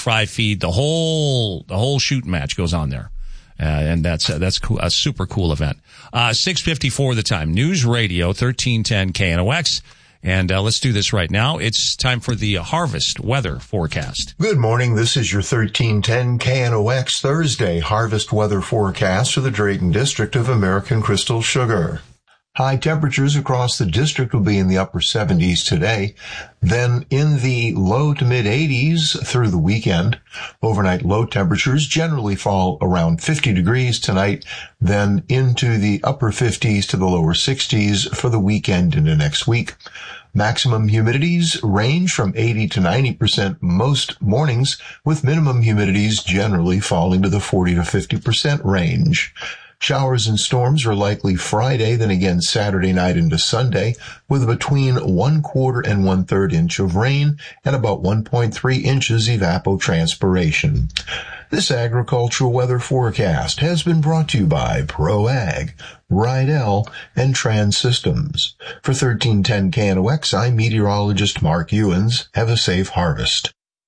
fry feed, the whole shooting match goes on there. And that's cool, a super cool event. 6:54 the time. News Radio 1310 KNOX. And let's do this right now. It's time for the harvest weather forecast. Good morning. This is your 1310 KNOX Thursday harvest weather forecast for the Drayton District of American Crystal Sugar. High temperatures across the district will be in the upper 70s today, then in the low to mid 80s through the weekend. Overnight low temperatures generally fall around 50 degrees tonight, then into the upper 50s to the lower 60s for the weekend into next week. Maximum humidities range from 80 to 90% most mornings, with minimum humidities generally falling to the 40 to 50% range. Showers and storms are likely Friday, then again Saturday night into Sunday, with between 1/4 and 1/3 inch of rain and about 1.3 inches evapotranspiration. This agricultural weather forecast has been brought to you by ProAg, Rydell, and Trans Systems. For 1310 KNOX, I'm meteorologist Mark Ewens. Have a safe harvest.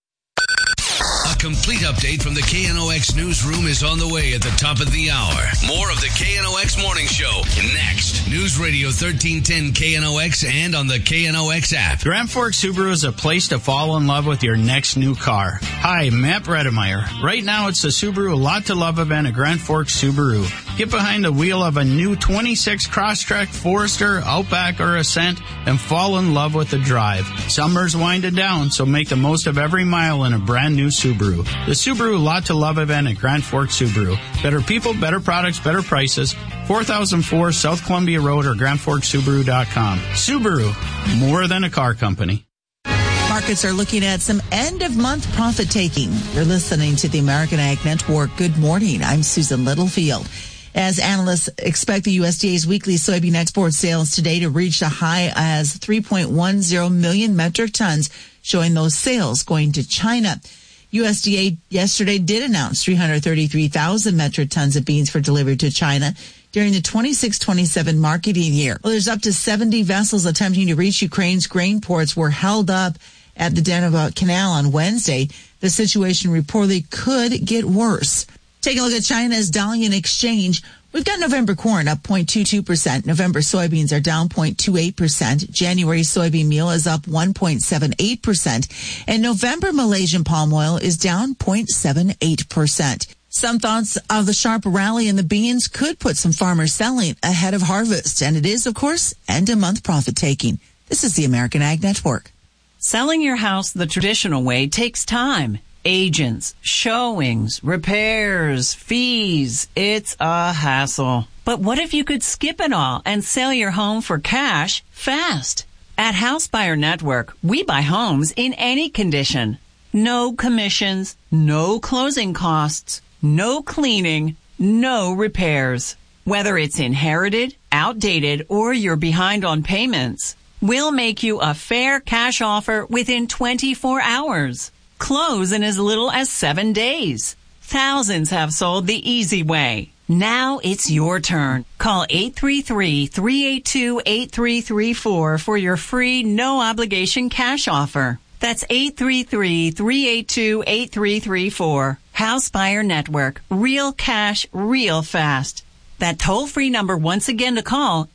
A complete update from the KNOX newsroom is on the way at the top of the hour. More of the KNOX Morning Show next. News Radio 1310 KNOX and on the KNOX app. Grand Forks Subaru is a place to fall in love with your next new car. Hi, Matt Bredemeyer. Right now it's the Subaru Lot to Love event at Grand Forks Subaru. Get behind the wheel of a new 26 Crosstrek, Forester, Outback, or Ascent and fall in love with the drive. Summer's winding down, so make the most of every mile in a brand new Subaru. The Subaru Lot to Love event at Grand Forks Subaru. Better people, better products, better prices. 4004 South Columbia Road or GrandForksSubaru.com. Subaru, more than a car company. Markets are looking at some end-of-month profit-taking. You're listening to the American Ag Network. Good morning. I'm Susan Littlefield. As analysts expect the USDA's weekly soybean export sales today to reach a high as 3.10 million metric tons, showing those sales going to China. USDA yesterday did announce 333,000 metric tons of beans for delivery to China during the 26-27 marketing year. Well, there's up to 70 vessels attempting to reach Ukraine's grain ports were held up at the Danube Canal on Wednesday. The situation reportedly could get worse. Take a look at China's Dalian Exchange. We've got November corn up 0.22%. November soybeans are down 0.28%. January soybean meal is up 1.78%. And November Malaysian palm oil is down 0.78%. Some thoughts of the sharp rally in the beans could put some farmers selling ahead of harvest. And it is, of course, end-of-month profit-taking. This is the American Ag Network. Selling your house the traditional way takes time. Agents, showings, repairs, fees. It's a hassle. But what if you could skip it all and sell your home for cash fast? At House Buyer Network, we buy homes in any condition. No commissions, no closing costs, no cleaning, no repairs. Whether it's inherited, outdated, or you're behind on payments, we'll make you a fair cash offer within 24 hours. Close in as little as 7 days. Thousands have sold the easy way. Now it's your turn. Call 833-382-8334 for your free, no-obligation cash offer. That's 833-382-8334. House Buyer Network. Real cash, real fast. That toll-free number once again to call,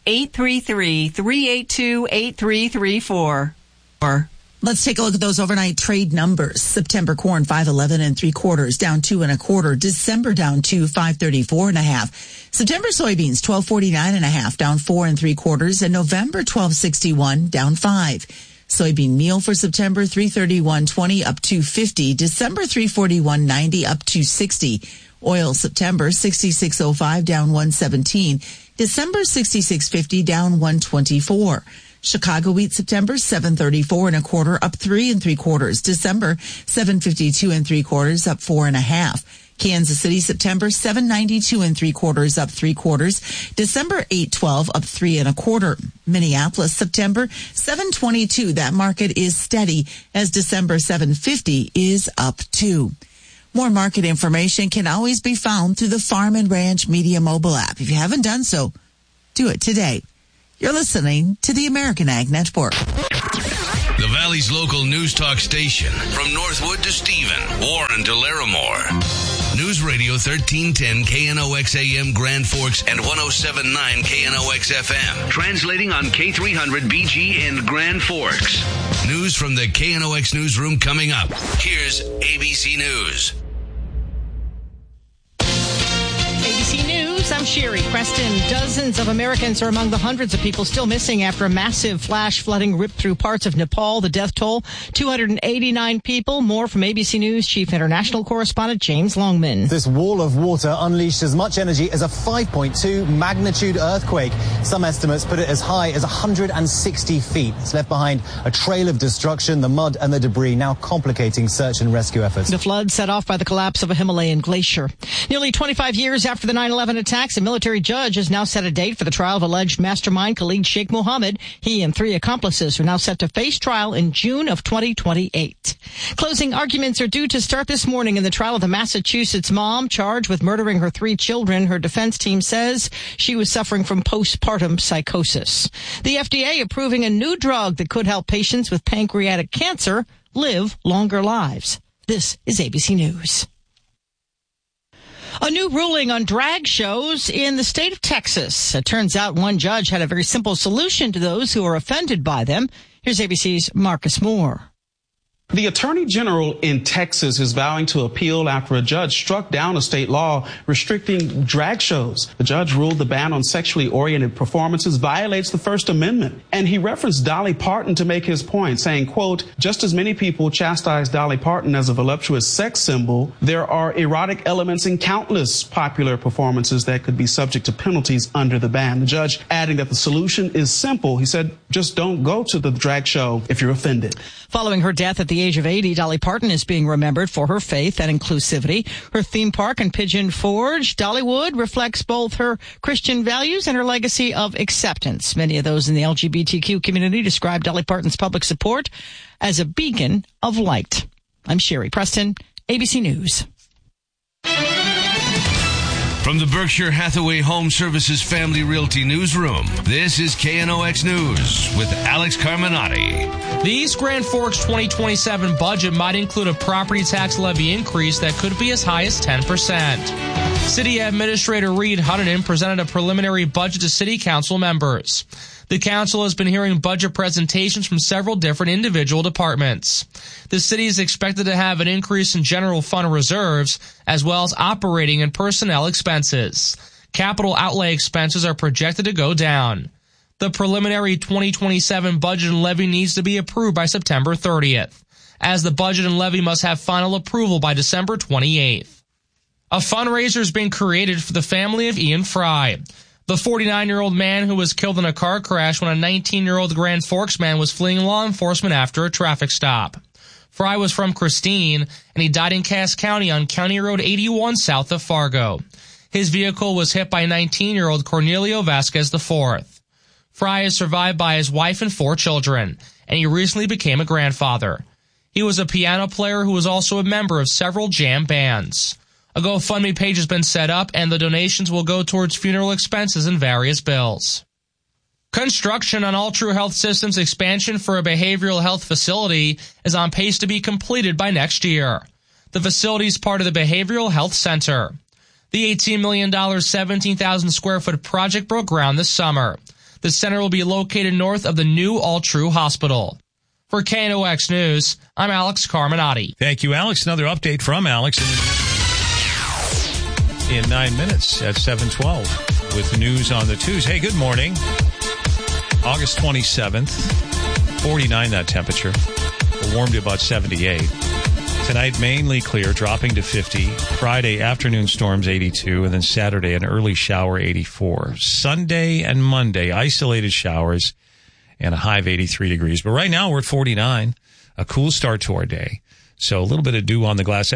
833-382-8334. Let's take a look at those overnight trade numbers. September corn 5.11 3/4, down 2 1/4. December down 2 5.34 1/2. September soybeans 12.49 1/2, down 4 3/4, and November 12.61 down 5. Soybean meal for September 331.20 up 2.50. December 341.90 up 2.60. Oil September 66.05 down 1.17. December 66.50 down 1.24. Chicago wheat September 7.34 1/4 up 3 3/4. December 7.52 3/4 up 4 1/2. Kansas City September 7.92 3/4 up 3/4. December 8.12 up 3 1/4. Minneapolis September 7.22. That market is steady as December 7.50 is up 2. More market information can always be found through the Farm and Ranch Media mobile app. If you haven't done so, do it today. You're listening to the American Ag Network. the Valley's local news talk station. From Northwood to Stephen, Warren to Larimore. News Radio 1310 KNOX AM Grand Forks and 107.9 KNOX FM. Translating on K300 BG in Grand Forks. News from the KNOX newsroom coming up. Here's ABC News. ABC News, I'm Sherry Preston. Dozens of Americans are among the hundreds of people still missing after a massive flash flooding ripped through parts of Nepal. The death toll, 289 people. More from ABC News Chief International Correspondent James Longman. This wall of water unleashed as much energy as a 5.2 magnitude earthquake. Some estimates put it as high as 160 feet. It's left behind a trail of destruction, the mud and the debris now complicating search and rescue efforts. The flood set off by the collapse of a Himalayan glacier. Nearly 25 years after the 9/11 attacks, a military judge has now set a date for the trial of alleged mastermind Khalid Sheikh Mohammed. He and 3 accomplices are now set to face trial in June of 2028. Closing arguments are due to start this morning in the trial of the Massachusetts mom charged with murdering her 3 children. Her defense team says she was suffering from postpartum psychosis. The FDA approving a new drug that could help patients with pancreatic cancer live longer lives. This is ABC News. A new ruling on drag shows in the state of Texas. It turns out one judge had a very simple solution to those who are offended by them. Here's ABC's Marcus Moore. The Attorney General in Texas is vowing to appeal after a judge struck down a state law restricting drag shows. The judge ruled the ban on sexually oriented performances violates the First Amendment. And he referenced Dolly Parton to make his point, saying, quote, just as many people chastise Dolly Parton as a voluptuous sex symbol, there are erotic elements in countless popular performances that could be subject to penalties under the ban. The judge adding that the solution is simple. He said, just don't go to the drag show if you're offended. Following her death at the age of 80, Dolly Parton is being remembered for her faith and inclusivity. Her theme park in Pigeon Forge, Dollywood, reflects both her Christian values and her legacy of acceptance. Many of those in the LGBTQ community describe Dolly Parton's public support as a beacon of light. I'm Sherry Preston, ABC News. From the Berkshire Hathaway Home Services Family Realty Newsroom, this is KNOX News with Alex Carminati. The East Grand Forks 2027 budget might include a property tax levy increase that could be as high as 10%. City Administrator Reed Huntington presented a preliminary budget to City Council members. The council has been hearing budget presentations from several different individual departments. The city is expected to have an increase in general fund reserves, as well as operating and personnel expenses. Capital outlay expenses are projected to go down. The preliminary 2027 budget and levy needs to be approved by September 30th, as the budget and levy must have final approval by December 28th. A fundraiser has been created for the family of Ian Fry, the 49-year-old man who was killed in a car crash when a 19-year-old Grand Forks man was fleeing law enforcement after a traffic stop. Fry was from Christine, and he died in Cass County on County Road 81 south of Fargo. His vehicle was hit by 19-year-old Cornelio Vasquez IV. Fry is survived by his wife and 4 children, and he recently became a grandfather. He was a piano player who was also a member of several jam bands. A GoFundMe page has been set up, and the donations will go towards funeral expenses and various bills. Construction on All True Health Systems expansion for a behavioral health facility is on pace to be completed by next year. The facility is part of the Behavioral Health Center. The $18 million, 17,000 square foot project broke ground this summer. The center will be located north of the new All True Hospital. For KNOX News, I'm Alex Carminati. Thank you, Alex. Another update from Alex in 9 minutes at 7:12 with news on the twos. Hey, good morning. August 27th, 49 that temperature. We'll warm to about 78. Tonight, mainly clear, dropping to 50. Friday, afternoon storms, 82. And then Saturday, an early shower, 84. Sunday and Monday, isolated showers and a high of 83 degrees. But right now, we're at 49. A cool start to our day. So a little bit of dew on the grass,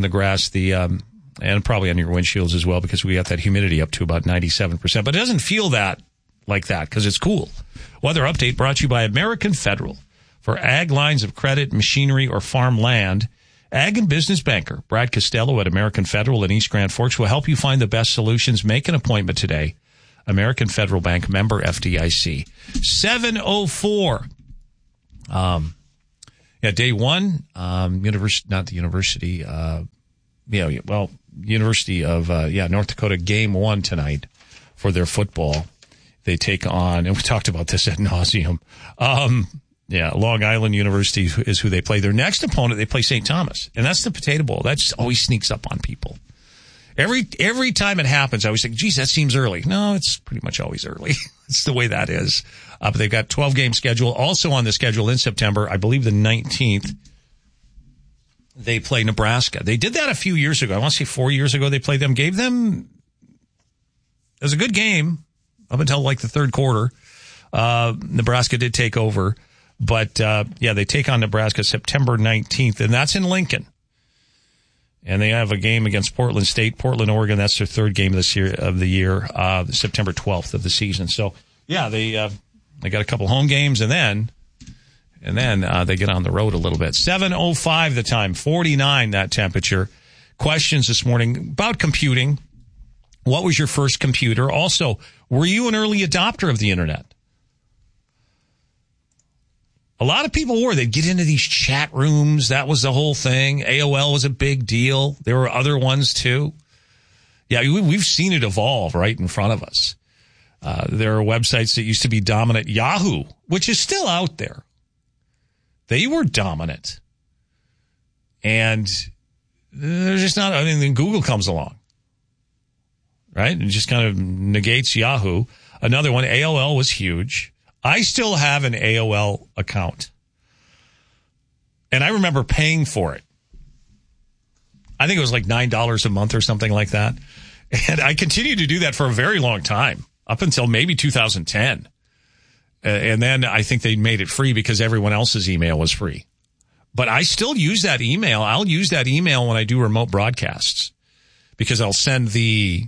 and probably on your windshields as well, because we got that humidity up to about 97%. But it doesn't feel that like that because it's cool. Weather update brought to you by American Federal. For ag lines of credit, machinery, or farm land, ag and business banker Brad Costello at American Federal in East Grand Forks will help you find the best solutions. Make an appointment today. American Federal Bank, member FDIC. 7:04. day one, University of North Dakota, game one tonight for their football. They take on, and we talked about this ad nauseum. Long Island University is who they play. Their next opponent, they play St. Thomas, and that's the Potato Bowl. That just always sneaks up on people. Every time it happens, I always think, geez, that seems early. No, it's pretty much always early. It's the way that is. But they've got 12-game schedule. Also on the schedule in September, I believe the 19th, they play Nebraska. They did that a few years ago. I want to say 4 years ago they played them. It was a good game up until like the third quarter. Nebraska did take over. But, they take on Nebraska September 19th, and that's in Lincoln. And they have a game against Portland State, Portland, Oregon. That's their third game of the year, September 12th of the season. So, they got a couple home games, and then they get on the road a little bit. 7:05 the time, 49 that temperature. Questions this morning about computing. What was your first computer? Also, were you an early adopter of the internet? A lot of people were. They'd get into these chat rooms. That was the whole thing. AOL was a big deal. There were other ones too. Yeah, we've seen it evolve right in front of us. There are websites that used to be dominant. Yahoo, which is still out there. They were dominant. And they're just not, then Google comes along. Right? And just kind of negates Yahoo. Another one, AOL was huge. I still have an AOL account. And I remember paying for it. I think it was like $9 a month or something like that. And I continued to do that for a very long time, up until maybe 2010. And then I think they made it free because everyone else's email was free. But I still use that email. I'll use that email when I do remote broadcasts because I'll send the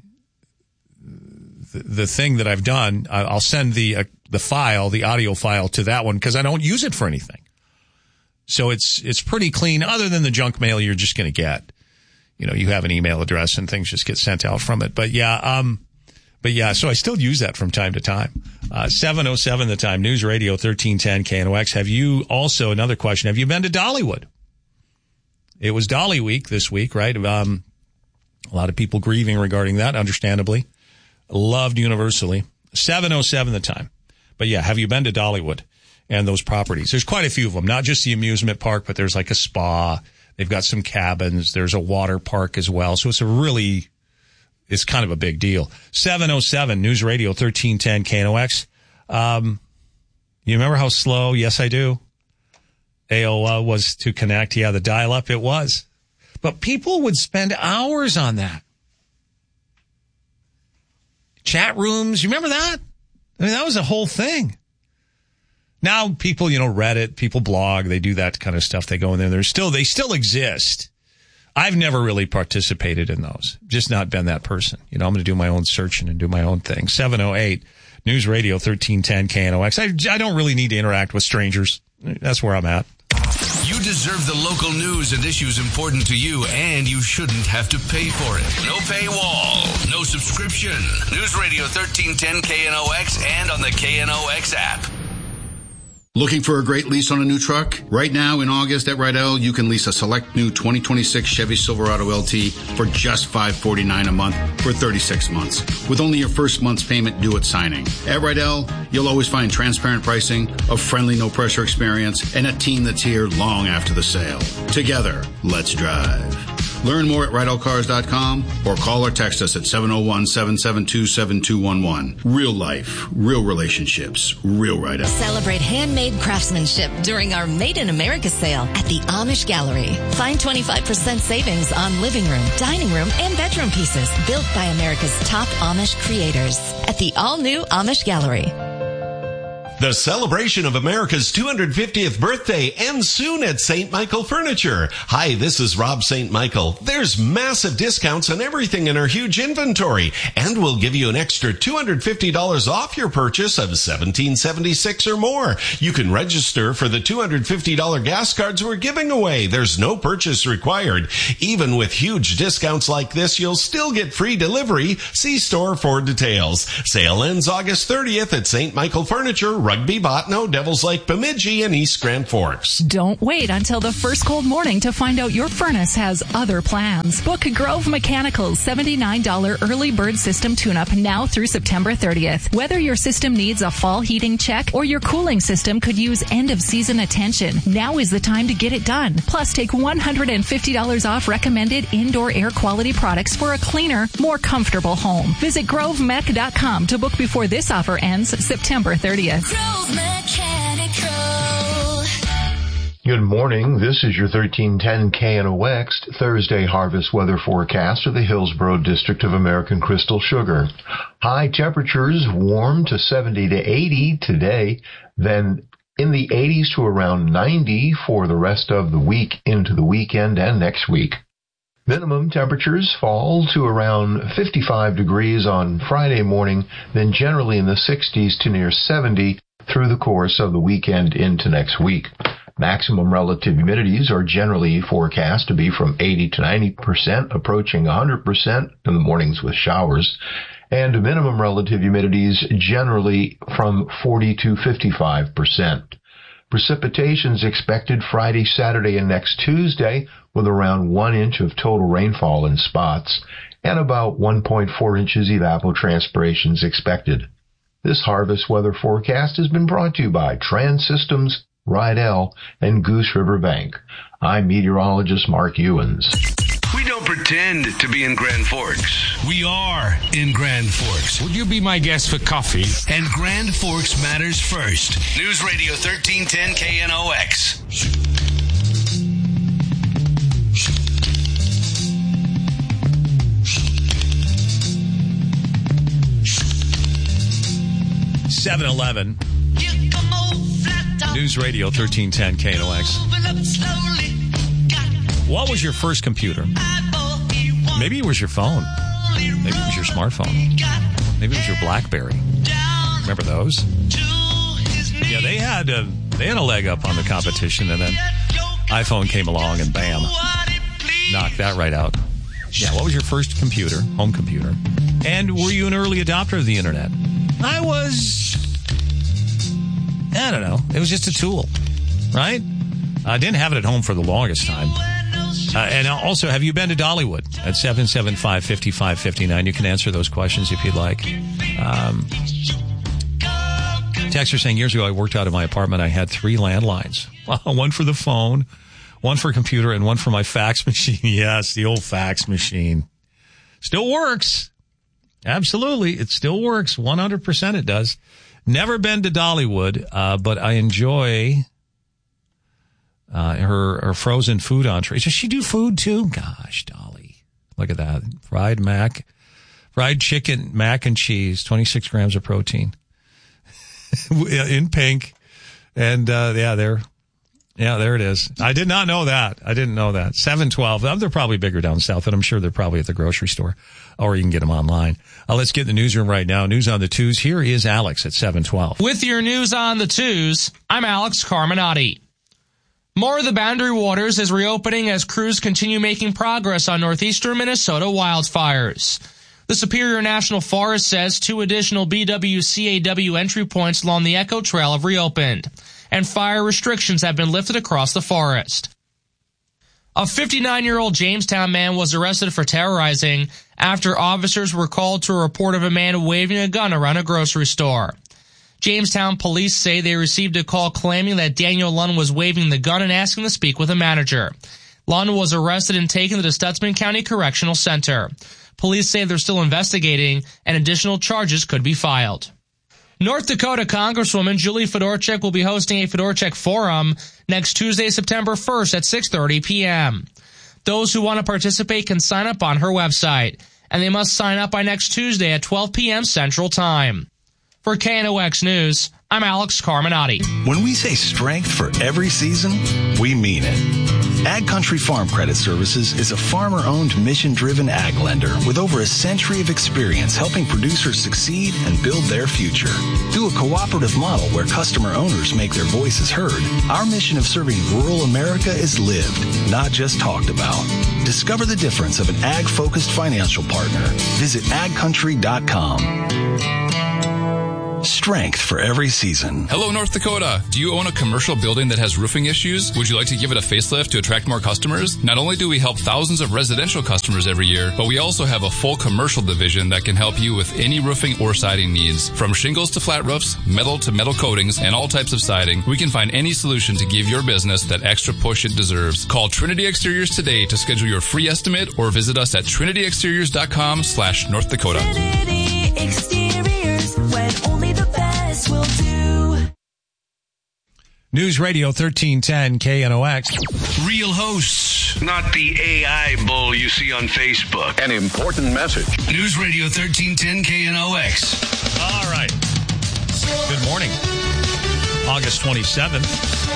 thing that I've done. I'll send the file, the audio file, to that one because I don't use it for anything. So it's pretty clean other than the junk mail you're just going to get. You have an email address and things just get sent out from it. But so I still use that from time to time. 7:07 the time, News Radio 1310 KNOX. Have you also, another question, have you been to Dollywood? It was Dolly Week this week, right? A lot of people grieving regarding that, understandably. Loved universally. 7:07 the time. But have you been to Dollywood and those properties? There's quite a few of them, not just the amusement park, but there's like a spa. They've got some cabins. There's a water park as well. So it's kind of a big deal. 7:07 News Radio 1310 KNOX. You remember how slow? Yes, I do. AOL was to connect. Yeah, the dial-up, it was. But people would spend hours on that. Chat rooms, you remember that? That was a whole thing. Now people, Reddit, people blog, they do that kind of stuff. They go in there. They still exist. I've never really participated in those. Just not been that person. I'm going to do my own searching and do my own thing. 7:08 News Radio 1310 KNOX. I don't really need to interact with strangers. That's where I'm at. You deserve the local news and issues important to you, and you shouldn't have to pay for it. No paywall, no subscription. News Radio 1310 KNOX and on the KNOX app. Looking for a great lease on a new truck? Right now in August at Rydell, you can lease a select new 2026 Chevy Silverado LT for just $549 a month for 36 months, with only your first month's payment due at signing. At Rydell, you'll always find transparent pricing, a friendly, no-pressure experience, and a team that's here long after the sale. Together, let's drive. Learn more at RydellCars.com or call or text us at 701-772-7211. Real life, real relationships, real Rydell. Celebrate handmade craftsmanship during our Made in America sale at the Amish Gallery. Find 25% savings on living room, dining room, and bedroom pieces built by America's top Amish creators at the all-new Amish Gallery. The celebration of America's 250th birthday ends soon at St. Michael Furniture. Hi, this is Rob St. Michael. There's massive discounts on everything in our huge inventory, and we'll give you an extra $250 off your purchase of $17.76 or more. You can register for the $250 gas cards we're giving away. There's no purchase required. Even with huge discounts like this, you'll still get free delivery. See store for details. Sale ends August 30th at St. Michael Furniture, right Rugby, Botno, Devils Lake, Bemidji, and East Grand Forks. Don't wait until the first cold morning to find out your furnace has other plans. Book Grove Mechanical's $79 early bird system tune-up now through September 30th. Whether your system needs a fall heating check or your cooling system could use end-of-season attention, now is the time to get it done. Plus, take $150 off recommended indoor air quality products for a cleaner, more comfortable home. Visit grovemech.com to book before this offer ends September 30th. Grove Mechanical. Good morning. This is your 1310 KNOX Thursday harvest weather forecast of the Hillsborough District of American Crystal Sugar. High temperatures warm to 70 to 80 today, then in the 80s to around 90 for the rest of the week into the weekend and next week. Minimum temperatures fall to around 55 degrees on Friday morning, then generally in the 60s to near 70 through the course of the weekend into next week. Maximum relative humidities are generally forecast to be from 80 to 90%, approaching 100% in the mornings with showers, and minimum relative humidities generally from 40 to 55%. Precipitations expected Friday, Saturday, and next Tuesday, with around 1 inch of total rainfall in spots, and about 1.4 inches evapotranspirations expected. This harvest weather forecast has been brought to you by Trans Systems, Rydell, and Goose River Bank. I'm meteorologist Mark Ewens. We don't pretend to be in Grand Forks. We are in Grand Forks. Would you be my guest for coffee? And Grand Forks matters first. News Radio 1310 KNOX. (7:11) News Radio 1310 KNOX. What was your first computer? Maybe it was your phone. Maybe it was your smartphone. Maybe it was your BlackBerry. Remember those? Yeah, they had a leg up on the competition, and then iPhone came along and bam, knocked that right out. Yeah, what was your first computer, home computer? And were you an early adopter of the internet? I don't know. It was just a tool, right? I didn't have it at home for the longest time. And also, have you been to Dollywood at 775-5559? You can answer those questions if you'd like. Texter saying, years ago I worked out of my apartment. I had 3 landlines. One for the phone, one for computer, and one for my fax machine. Yes, the old fax machine. Still works. Absolutely. It still works. 100% it does. Never been to Dollywood, but I enjoy her frozen food entrees. Does she do food too? Gosh, Dolly. Look at that. Fried chicken, mac and cheese, 26 grams of protein. In pink. And there it is. I did not know that. I didn't know that. 712. They're probably bigger down south, and I'm sure they're probably at the grocery store, or you can get them online. Let's get in the newsroom right now. News on the twos. Here is Alex at 712. With your news on the twos, I'm Alex Carminati. More of the Boundary Waters is reopening as crews continue making progress on northeastern Minnesota wildfires. The Superior National Forest says 2 additional BWCAW entry points along the Echo Trail have reopened, and fire restrictions have been lifted across the forest. A 59-year-old Jamestown man was arrested for terrorizing after officers were called to a report of a man waving a gun around a grocery store. Jamestown police say they received a call claiming that Daniel Lund was waving the gun and asking to speak with a manager. Lund was arrested and taken to the Stutsman County Correctional Center. Police say they're still investigating and additional charges could be filed. North Dakota Congresswoman Julie Fedorchak will be hosting a Fedorchak Forum next Tuesday, September 1st at 6:30 p.m. Those who want to participate can sign up on her website, and they must sign up by next Tuesday at 12 p.m. Central Time. For KNOX News, I'm Alex Carminati. When we say strength for every season, we mean it. Ag Country Farm Credit Services is a farmer-owned, mission-driven ag lender with over a century of experience helping producers succeed and build their future. Through a cooperative model where customer owners make their voices heard, our mission of serving rural America is lived, not just talked about. Discover the difference of an ag-focused financial partner. Visit agcountry.com. Strength for every season. Hello, North Dakota. Do you own a commercial building that has roofing issues? Would you like to give it a facelift to attract more customers? Not only do we help thousands of residential customers every year, but we also have a full commercial division that can help you with any roofing or siding needs. From shingles to flat roofs, metal to metal coatings, and all types of siding, we can find any solution to give your business that extra push it deserves. Call Trinity Exteriors today to schedule your free estimate or visit us at trinityexteriors.com/North Dakota. Trinity Exteriors, when only the best will do. News Radio 1310 KNOX. Real hosts, not the AI bull you see on Facebook. An important message. News Radio 1310 KNOX. All right. Good morning. August 27th.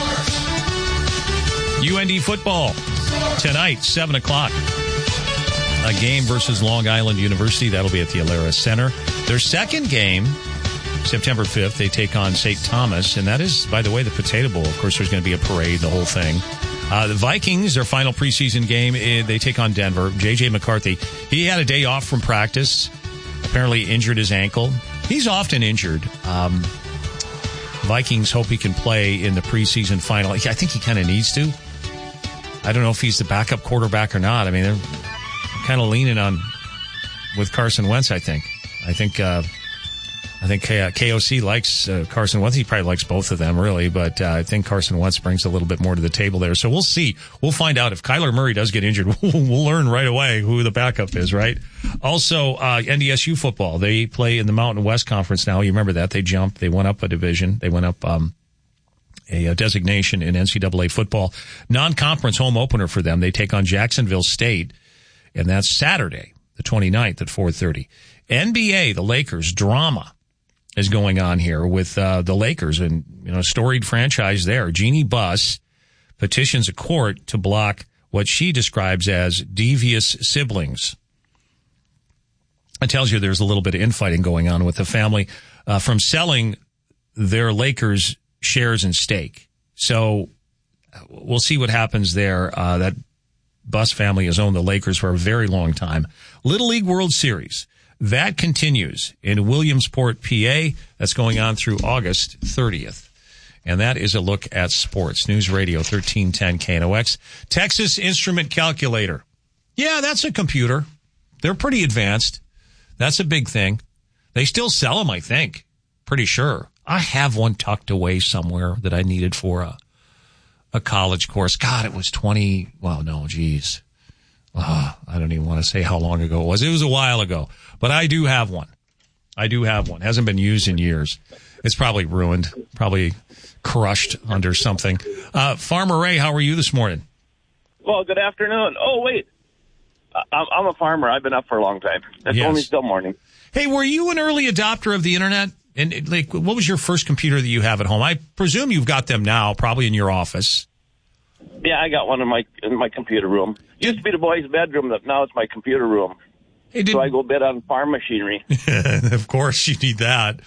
UND football tonight, 7 o'clock. A game versus Long Island University. That'll be at the Alara Center. Their second game, September 5th, they take on St. Thomas, and that is, by the way, the Potato Bowl. Of course, there's going to be a parade, the whole thing. The Vikings, their final preseason game, they take on Denver. J.J. McCarthy, he had a day off from practice, apparently injured his ankle. He's often injured. Vikings hope he can play in the preseason final. I think he kind of needs to. I don't know if he's the backup quarterback or not. I mean, they're kind of leaning on with Carson Wentz, I think. I think KOC likes Carson Wentz. He probably likes both of them, really, but I think Carson Wentz brings a little bit more to the table there. So we'll see. We'll find out. If Kyler Murray does get injured, we'll learn right away who the backup is, right? Also, NDSU football. They play in the Mountain West Conference now. You remember that. They jumped. They went up a division. They went up a designation in NCAA football. Non-conference home opener for them. They take on Jacksonville State, and that's Saturday, the 29th at 4:30. NBA, the Lakers, drama is going on here with the Lakers and storied franchise there. Jeannie Buss petitions a court to block what she describes as devious siblings. It tells you there's a little bit of infighting going on with the family from selling their Lakers shares and stake. So we'll see what happens there. That Buss family has owned the Lakers for a very long time. Little League World Series. That continues in Williamsport, PA. That's going on through August 30th. And that is a look at sports. News Radio 1310 KNOX. Texas Instrument Calculator. Yeah, that's a computer. They're pretty advanced. That's a big thing. They still sell them, I think. Pretty sure. I have one tucked away somewhere that I needed for a college course. God, it was 20. Well, no, geez. I don't even want to say how long ago it was. It was a while ago. But I do have one. Hasn't been used in years. It's probably ruined, probably crushed under something. Farmer Ray, how are you this morning? Well, good afternoon. Oh, wait. I'm a farmer. I've been up for a long time. It's only still morning. Hey, were you an early adopter of the internet? And what was your first computer that you have at home? I presume you've got them now, probably in your office. Yeah, I got one in my computer room. Used to be the boys' bedroom, but now it's my computer room. So I go bid on farm machinery. Of course, you need that.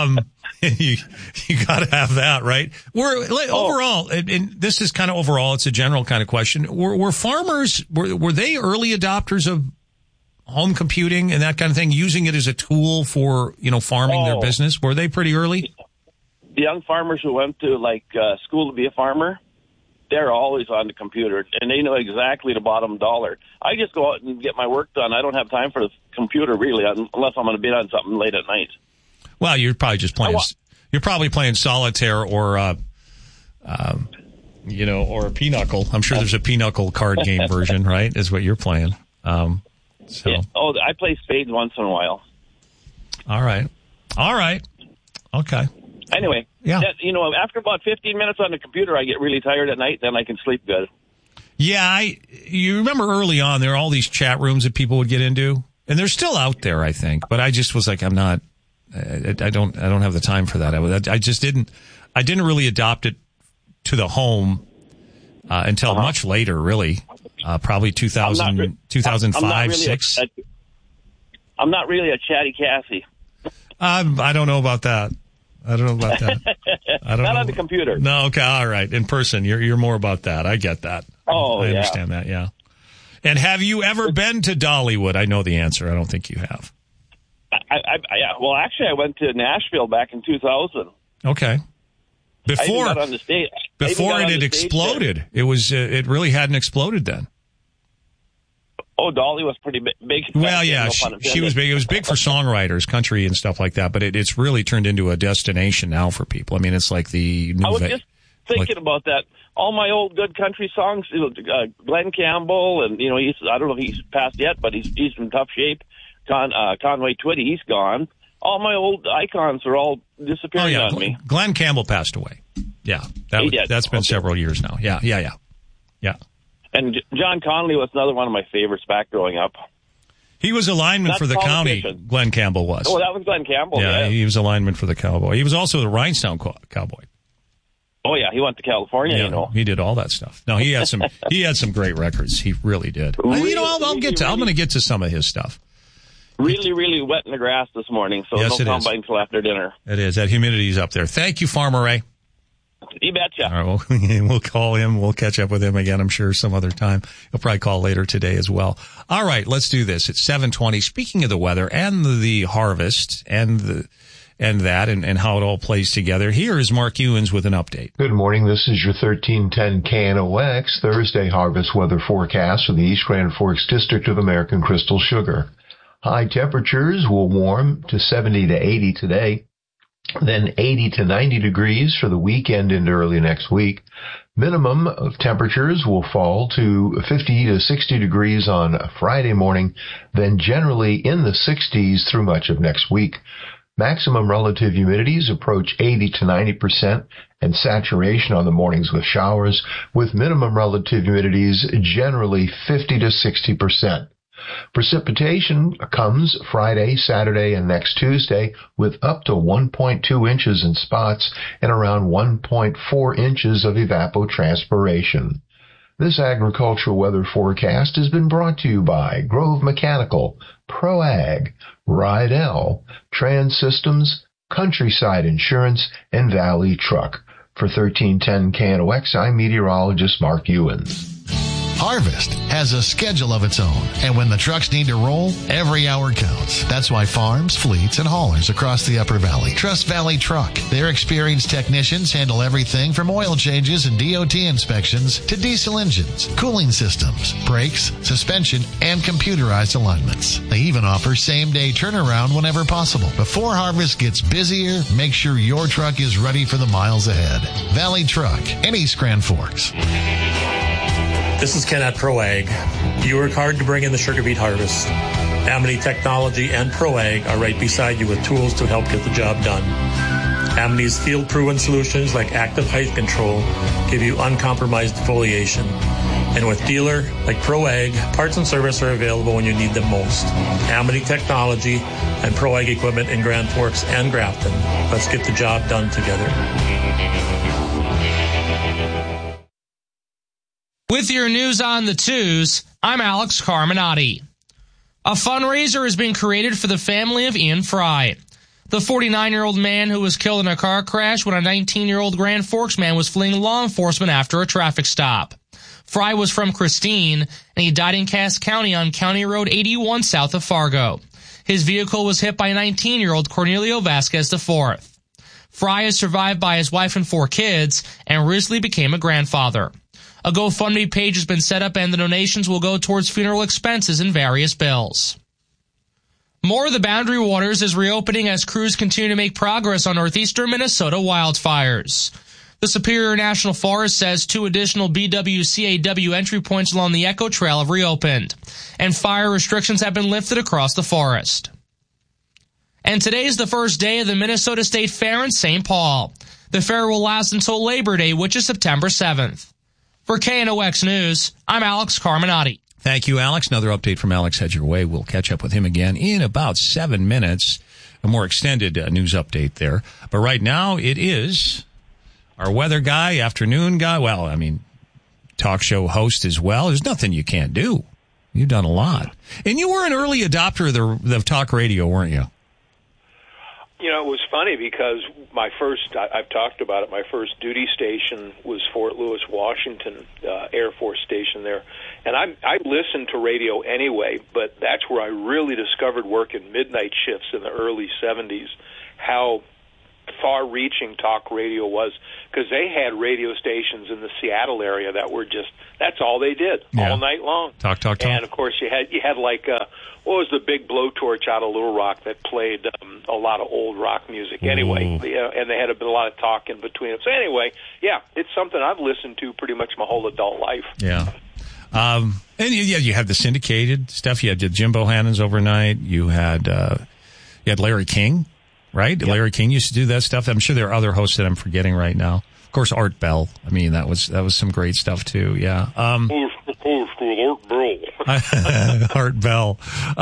You got to have that, right? Overall, and this is kind of overall. It's a general kind of question. Were farmers were they early adopters of home computing and that kind of thing, using it as a tool for farming their business? Were they pretty early? The young farmers who went to school to be a farmer, they're always on the computer, and they know exactly the bottom dollar. I just go out and get my work done. I don't have time for the computer, really, unless I'm going to bid on something late at night. Well, you're probably just playing. You're probably playing solitaire or or a pinochle. I'm sure there's a pinochle card game version, right? Is what you're playing. Yeah. Oh, I play spades once in a while. All right. Okay. Anyway, yeah. After about 15 minutes on the computer, I get really tired at night. Then I can sleep good. Yeah, you remember early on there were all these chat rooms that people would get into, and they're still out there, I think. But I just was like, I'm not. I don't have the time for that. I just didn't. I didn't really adopt it to the home until much later, really. Probably 2000, 2005, 6. I'm not really a chatty Cassie. I don't know about that. I don't know. Not on the computer. No, okay, all right. In person, you're more about that. I get that. I understand that, yeah. And have you ever been to Dollywood? I know the answer. I don't think you have. Well, actually, I went to Nashville back in 2000. Okay. Before I got on the stage. Before it had exploded. It was. It really hadn't exploded then. Oh, Dolly was pretty big. Well, yeah, she was big. It was big for songwriters, country and stuff like that. But it's really turned into a destination now for people. I mean, it's like the new. I was just thinking about that. All my old good country songs, Glenn Campbell, and I don't know if he's passed yet, but he's in tough shape. Conway Twitty, he's gone. All my old icons are all disappearing on me. Glenn Campbell passed away. Yeah, that's been several years now. Yeah. And John Connolly was another one of my favorites back growing up. He was a lineman for the county, Glenn Campbell was. Oh, that was Glenn Campbell. Yeah, he was a lineman for the Cowboy. He was also the Rhinestone Cowboy. Oh, yeah, he went to California, He did all that stuff. No, he had some great records. He really did. I'm going to get to some of his stuff. Really, really wet in the grass this morning, so no combine until after dinner. It is. That humidity's up there. Thank you, Farmer Ray. You betcha. All right, we'll call him. We'll catch up with him again, I'm sure, some other time. He'll probably call later today as well. All right, let's do this. It's 7:20. Speaking of the weather and the harvest and how it all plays together, here is Mark Ewens with an update. Good morning. This is your 1310 KNOX Thursday harvest weather forecast for the East Grand Forks District of American Crystal Sugar. High temperatures will warm to 70 to 80 today, then 80 to 90 degrees for the weekend into early next week. Minimum of temperatures will fall to 50 to 60 degrees on Friday morning, then generally in the 60s through much of next week. Maximum relative humidities approach 80 to 90% and saturation on the mornings with showers, with minimum relative humidities generally 50 to 60%. Precipitation comes Friday, Saturday, and next Tuesday with up to 1.2 inches in spots and around 1.4 inches of evapotranspiration. This agricultural weather forecast has been brought to you by Grove Mechanical, ProAg, Rydell, Trans Systems, Countryside Insurance, and Valley Truck. For 1310 KNOX, I'm meteorologist Mark Ewens. Harvest has a schedule of its own, and when the trucks need to roll, every hour counts. That's why farms, fleets, and haulers across the Upper Valley trust Valley Truck. Their experienced technicians handle everything from oil changes and DOT inspections to diesel engines, cooling systems, brakes, suspension, and computerized alignments. They even offer same-day turnaround whenever possible. Before harvest gets busier, make sure your truck is ready for the miles ahead. Valley Truck in East Grand Forks. This is Ken at ProAg. You work hard to bring in the sugar beet harvest. Amity Technology and ProAg are right beside you with tools to help get the job done. Amity's field-proven solutions like active height control give you uncompromised defoliation. And with dealer like ProAg, parts and service are available when you need them most. Amity Technology and ProAg equipment in Grand Forks and Grafton. Let's get the job done together. With your news on the twos, I'm Alex Carminati. A fundraiser has been created for the family of Ian Fry, the 49-year-old man who was killed in a car crash when a 19-year-old Grand Forks man was fleeing law enforcement after a traffic stop. Fry was from Christine, and he died in Cass County on County Road 81 south of Fargo. His vehicle was hit by a 19-year-old Cornelio Vasquez IV. Fry is survived by his wife and 4 kids and recently became a grandfather. A GoFundMe page has been set up and the donations will go towards funeral expenses and various bills. More of the Boundary Waters is reopening as crews continue to make progress on northeastern Minnesota wildfires. The Superior National Forest says 2 additional BWCAW entry points along the Echo Trail have reopened, and fire restrictions have been lifted across the forest. And today is the first day of the Minnesota State Fair in St. Paul. The fair will last until Labor Day, which is September 7th. For KNOX News, I'm Alex Carminati. Thank you, Alex. Another update from Alex heads your way. We'll catch up with him again in about 7 minutes. A more extended news update there. But right now, it is our weather guy, afternoon guy. Well, I mean, talk show host as well. There's nothing you can't do. You've done a lot. And you were an early adopter of the talk radio, weren't you? You know, it was funny because I've talked about it, my first duty station was Fort Lewis, Washington, Air Force Station there. And I listened to radio anyway, but that's where I really discovered working midnight shifts in the early 70s, how far-reaching talk radio was, because they had radio stations in the Seattle area that were just, that's all they did all night long. Talk. And of course you had like what was the big blowtorch out of Little Rock that played a lot of old rock music anyway, and they had a lot of talk in between them. So anyway, yeah, it's something I've listened to pretty much my whole adult life. Yeah. And you had the syndicated stuff. You had Jim Bohannon's overnight. You had Larry King. Right? Yep. Larry King used to do that stuff. I'm sure there are other hosts that I'm forgetting right now. Of course, Art Bell. I mean, that was some great stuff too. Yeah. Art Bell. Art Bell.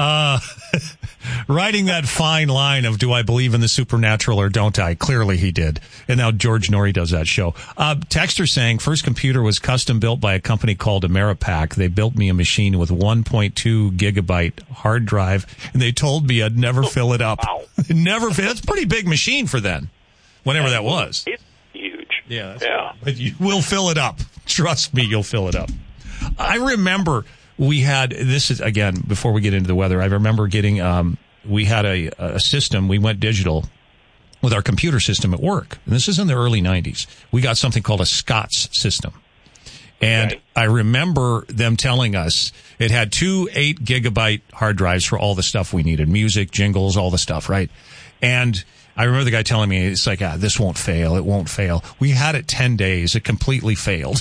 Writing that fine line of, do I believe in the supernatural or don't I? Clearly he did. And now George Norrie does that show. Texter saying, first computer was custom built by a company called Ameripac. They built me a machine with 1.2 gigabyte hard drive, and they told me I'd never fill it up. Wow. Never fill. That's a pretty big machine for then, whenever that was. It's huge. Yeah. But you will fill it up. Trust me, you'll fill it up. I remember we had, this is, again, before we get into the weather, I remember getting, we had a system, we went digital with our computer system at work. And this is in the early 90s. We got something called a SCOTS system. And I remember them telling us it had 2 8-gigabyte hard drives for all the stuff we needed, music, jingles, all the stuff, right? And I remember the guy telling me, it's like, this won't fail. It won't fail. We had it 10 days. It completely failed.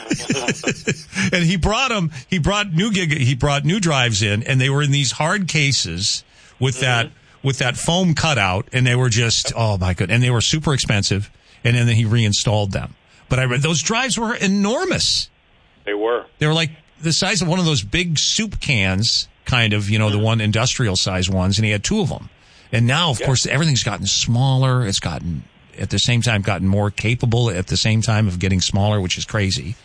And he brought new drives in, and they were in these hard cases with that foam cutout, and they were just, oh my goodness. And they were super expensive. And then he reinstalled them. But those drives were enormous. They were. They were like the size of one of those big soup cans, kind of, the one industrial size ones, and he had 2 of them. And now, of course, everything's gotten smaller. It's gotten, at the same time, gotten more capable at the same time of getting smaller, which is crazy.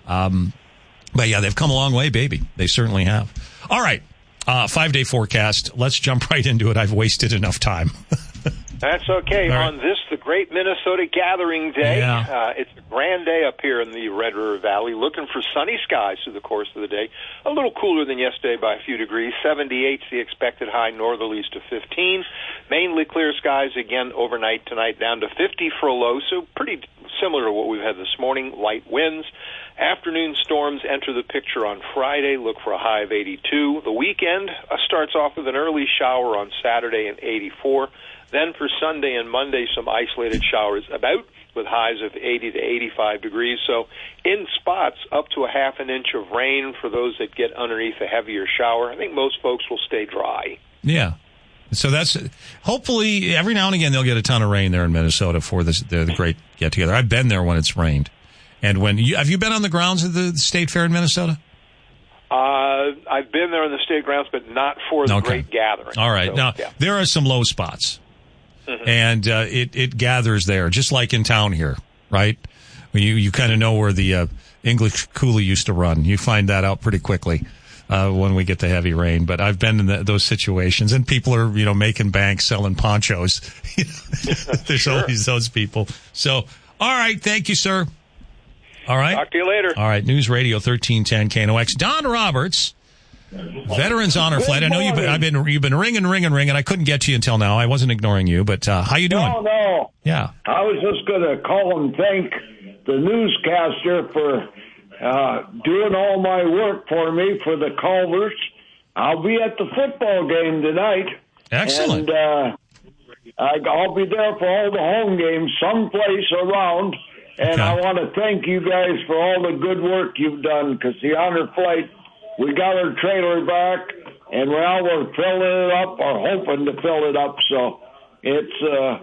But yeah, they've come a long way, baby. They certainly have. All right. 5-day forecast. Let's jump right into it. I've wasted enough time. That's okay. Right. On this, the Great Minnesota Gathering Day, it's a grand day up here in the Red River Valley. Looking for sunny skies through the course of the day. A little cooler than yesterday by a few degrees. 78's the expected high, northerlies to 15. Mainly clear skies again overnight tonight, down to 50 for a low, so pretty similar to what we've had this morning. Light winds. Afternoon storms enter the picture on Friday. Look for a high of 82. The weekend starts off with an early shower on Saturday and 84. Then for Sunday and Monday, some isolated showers about with highs of 80 to 85 degrees. So in spots, up to a half an inch of rain for those that get underneath a heavier shower. I think most folks will stay dry. Yeah. So that's, hopefully, every now and again, they'll get a ton of rain there in Minnesota for the great get-together. I've been there when it's rained. And have you been on the grounds of the State Fair in Minnesota? I've been there on the state grounds, but not for the great gathering. All right. So, now, there are some low spots. And it gathers there, just like in town here, right? When you kind of know where the English Coulee used to run. You find that out pretty quickly when we get the heavy rain. But I've been in those situations, and people are making bank selling ponchos. There's always those people. So, all right, thank you, sir. All right, talk to you later. All right, News Radio 1310 KNOX. Don Roberts. Veterans Honor Flight. I know you've been ringing. I couldn't get to you until now. I wasn't ignoring you, but how you doing? No. Yeah. I was just going to call and thank the newscaster for doing all my work for me for the Culvers. I'll be at the football game tonight. Excellent. And I'll be there for all the home games someplace around. And I want to thank you guys for all the good work you've done, because the Honor Flight, we got our trailer back, and now we're filling it up, or hoping to fill it up. So it's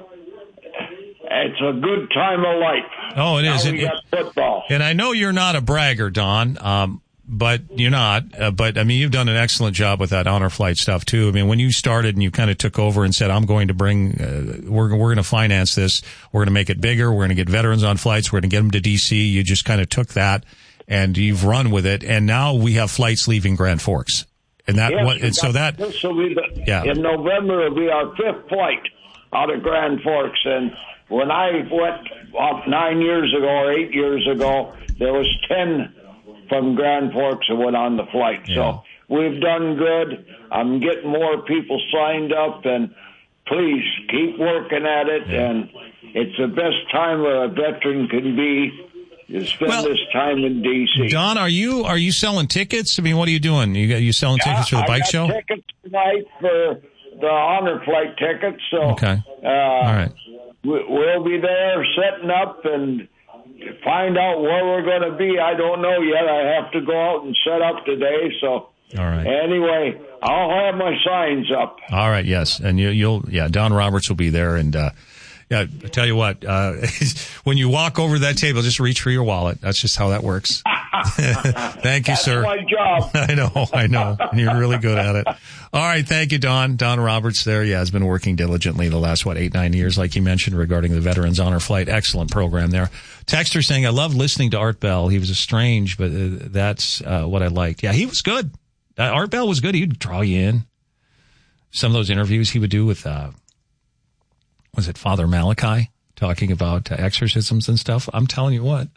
a good time of life. Oh, it now is. We got football. And I know you're not a bragger, Don, but you're not. But, I mean, you've done an excellent job with that Honor Flight stuff, too. I mean, when you started and you kind of took over and said, I'm going to bring, we're going to finance this, we're going to make it bigger, we're going to get veterans on flights, we're going to get them to D.C., you just kind of took that and you've run with it. And now we have flights leaving Grand Forks. And that, this will be in November, it'll be our 5th flight out of Grand Forks. And when I went up 9 years ago or 8 years ago, there was 10 from Grand Forks that went on the flight. Yeah. So we've done good. I'm getting more people signed up, and please keep working at it. Yeah. And it's the best time a veteran can be. You spend this time in D.C. Don, are you selling tickets? I mean, what are you doing? You selling tickets for the bike show? I got tickets tonight for the honor flight tickets. So, okay. All right. We'll be there setting up and find out where we're going to be. I don't know yet. I have to go out and set up today. So, all right. Anyway, I'll have my signs up. All right. Yes, and you'll Don Roberts will be there, and yeah, I tell you what, when you walk over that table, just reach for your wallet. That's just how that works. Thank you, sir. That's my job. I know. And you're really good at it. All right. Thank you, Don. Don Roberts there. Yeah, has been working diligently the last, 8-9 years, like you mentioned, regarding the Veterans Honor Flight. Excellent program there. Texter saying, I love listening to Art Bell. He was strange, but that's what I liked. Yeah, he was good. Art Bell was good. He'd draw you in. Some of those interviews he would do with, was it Father Malachi, talking about exorcisms and stuff? I'm telling you what,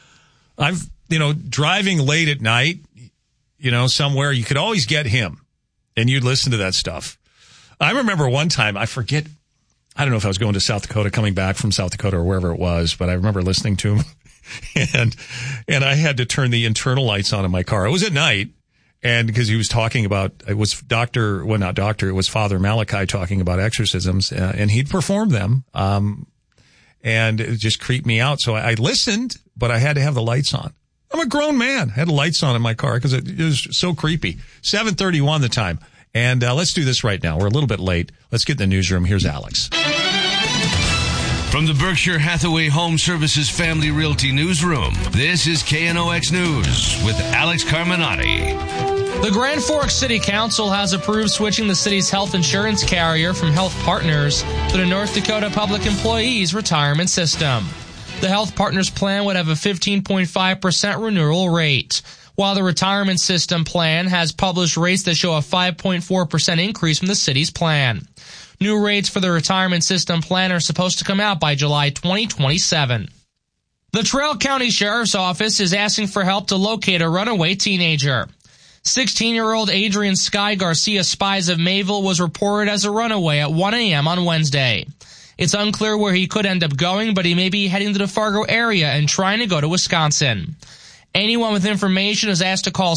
driving late at night, somewhere, you could always get him and you'd listen to that stuff. I remember one time, I forget, I don't know if I was going to South Dakota, coming back from South Dakota or wherever it was, but I remember listening to him and I had to turn the internal lights on in my car. It was at night. And because he was talking about, it was it was Father Malachi talking about exorcisms, and he'd perform them. And it just creeped me out. So I listened, but I had to have the lights on. I'm a grown man. I had the lights on in my car because it was so creepy. 7:31 the time. And let's do this right now. We're a little bit late. Let's get in the newsroom. Here's Alex. From the Berkshire Hathaway Home Services Family Realty Newsroom, this is KNOX News with Alex Carminati. The Grand Forks City Council has approved switching the city's health insurance carrier from Health Partners to the North Dakota Public Employees Retirement System. The Health Partners plan would have a 15.5% renewal rate, while the Retirement System plan has published rates that show a 5.4% increase from the city's plan. New rates for the Retirement System plan are supposed to come out by July 2027. The Trail County Sheriff's Office is asking for help to locate a runaway teenager. 16-year-old Adrian Sky Garcia Spies of Mayville was reported as a runaway at 1 a.m. on Wednesday. It's unclear where he could end up going, but he may be heading to the Fargo area and trying to go to Wisconsin. Anyone with information is asked to call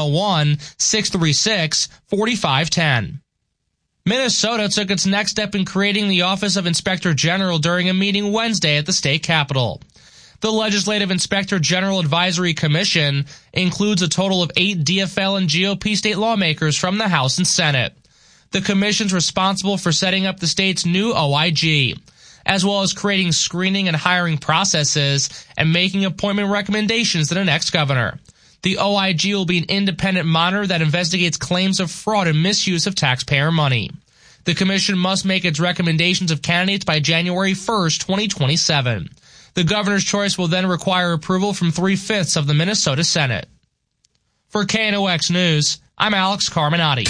701-636-4510. Minnesota took its next step in creating the Office of Inspector General during a meeting Wednesday at the state capitol. The Legislative Inspector General Advisory Commission includes a total of 8 DFL and GOP state lawmakers from the House and Senate. The commission's responsible for setting up the state's new OIG, as well as creating screening and hiring processes and making appointment recommendations to the next governor. The OIG will be an independent monitor that investigates claims of fraud and misuse of taxpayer money. The commission must make its recommendations of candidates by January 1st, 2027. The governor's choice will then require approval from 3/5 of the Minnesota Senate. For KNOX News, I'm Alex Carminati.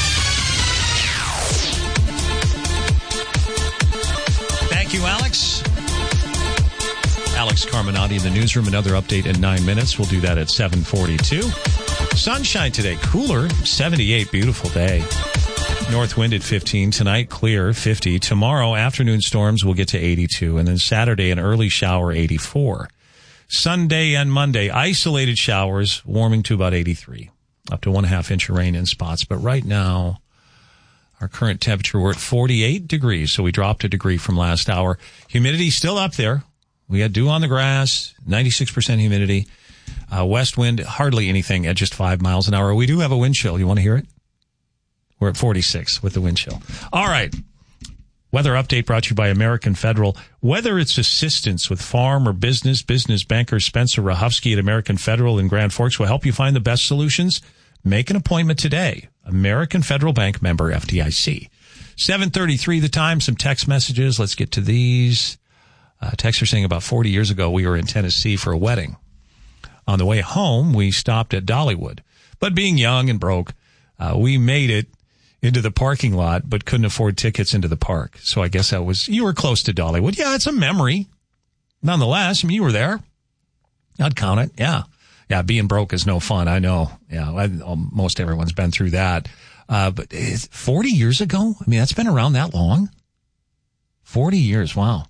Thank you, Alex. Alex Carminati in the newsroom. Another update in 9 minutes. We'll do that at 7:42. Sunshine today. Cooler, 78. Beautiful day. North wind at 15. Tonight, clear, 50. Tomorrow, afternoon storms will get to 82. And then Saturday, an early shower, 84. Sunday and Monday, isolated showers, warming to about 83. Up to 1/2 inch of rain in spots. But right now, our current temperature, we're at 48 degrees. So we dropped a degree from last hour. Humidity still up there. We had dew on the grass, 96% humidity. West wind, hardly anything at just 5 miles an hour. We do have a wind chill. You want to hear it? We're at 46 with the wind chill. All right. Weather update brought to you by American Federal. Whether it's assistance with farm or business banker Spencer Rahufsky at American Federal in Grand Forks will help you find the best solutions. Make an appointment today. American Federal Bank, member FDIC. 7:33 the time. Some text messages. Let's get to these. Texter saying about 40 years ago, we were in Tennessee for a wedding. On the way home, we stopped at Dollywood. But being young and broke, we made it into the parking lot, but couldn't afford tickets into the park. So I guess you were close to Dollywood. Yeah, it's a memory. Nonetheless, I mean, you were there. I'd count it. Yeah. Yeah, being broke is no fun. I know. Yeah, most everyone's been through that. But 40 years ago? I mean, that's been around that long? 40 years. Wow.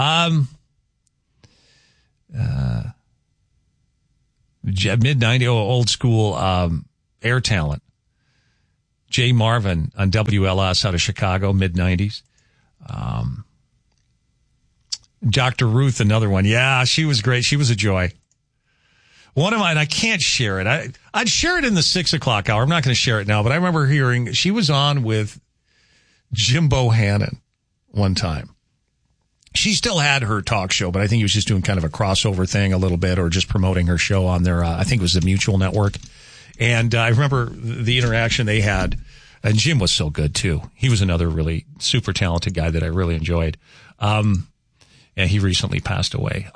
Mid-90s, old school air talent. Jay Marvin on WLS out of Chicago, mid-90s. Dr. Ruth, another one. Yeah, she was great. She was a joy. One of mine, I can't share it. I'd share it in the 6 o'clock hour. I'm not going to share it now, but I remember hearing she was on with Jim Bohannon one time. She still had her talk show, but I think he was just doing kind of a crossover thing a little bit, or just promoting her show on their, I think it was the Mutual Network. And I remember the interaction they had, and Jim was so good too. He was another really super talented guy that I really enjoyed. And he recently passed away.